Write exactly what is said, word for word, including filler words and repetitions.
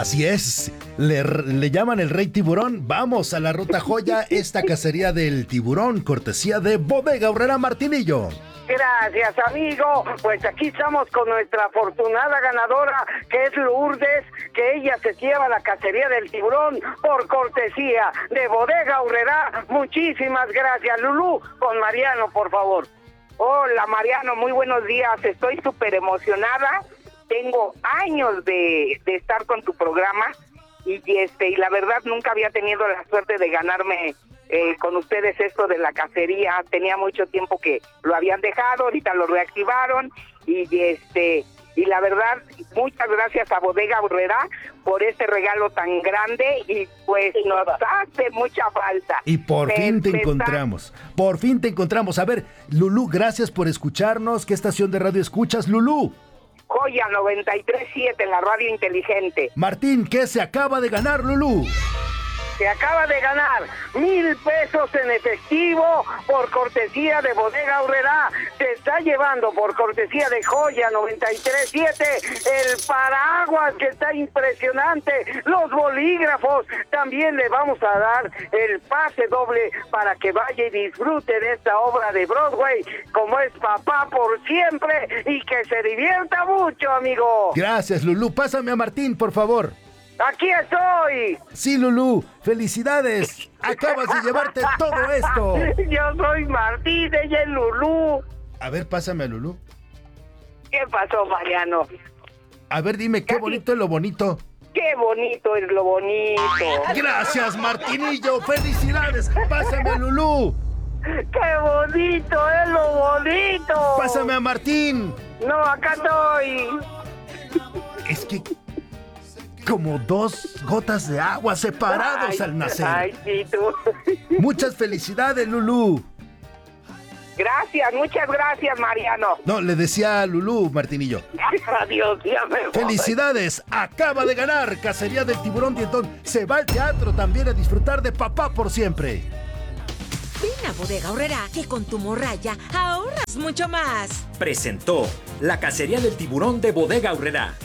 Así es, le, le llaman el Rey Tiburón. Vamos a la Ruta Joya, esta cacería del tiburón, cortesía de Bodega Aurrerá Martinillo. Gracias, amigo. Pues aquí estamos con nuestra afortunada ganadora, que es Lourdes, que ella se lleva la cacería del tiburón por cortesía de Bodega Aurrerá. Muchísimas gracias, Lulú. Con Mariano, por favor. Hola, Mariano, muy buenos días. Estoy súper emocionada. Tengo años de, de estar con tu programa y este y la verdad nunca había tenido la suerte de ganarme eh, con ustedes esto de la cacería. Tenía mucho tiempo que lo habían dejado, ahorita lo reactivaron y este y la verdad muchas gracias a Bodega Aurrerá por este regalo tan grande y pues nos hace mucha falta. Y por Me, fin te me encontramos, está... por fin te encontramos. A ver, Lulú, gracias por escucharnos. ¿Qué estación de radio escuchas, Lulú? Joya noventa y tres punto siete, la radio inteligente. Martín, ¿qué se acaba de ganar, Lulú? Se acaba de ganar mil pesos en efectivo por cortesía de Bodega Aurrerá. Se está llevando por cortesía de Joya noventa y tres punto siete el paraguas, que está impresionante, los bolígrafos. También le vamos a dar el pase doble para que vaya y disfrute de esta obra de Broadway, como es Papá por Siempre, y que se divierta mucho, amigo. Gracias, Lulú. Pásame a Martín, por favor. ¡Aquí estoy! Sí, Lulú, felicidades. Acabas de llevarte todo esto. Yo soy Martín, ella es Lulú. A ver, pásame a Lulú. ¿Qué pasó, Mariano? A ver, dime, ¿qué bonito es lo bonito? ¡Qué bonito es lo bonito! Gracias, Martinillo, felicidades. Pásame a Lulú. ¡Qué bonito es lo bonito! Pásame a Martín. No, acá estoy. Es que... como dos gotas de agua separados ay, al nacer. Ay, sí, tú. Muchas felicidades, Lulú. Gracias, muchas gracias, Mariano. No, le decía a Lulú, Martinillo. Adiós, ya me voy. Felicidades, acaba de ganar Cacería del Tiburón Dientón. Se va al teatro también a disfrutar de Papá por Siempre. Ven a Bodega Aurrerá, que con tu morralla ahorras mucho más. Presentó la Cacería del Tiburón de Bodega Aurrerá.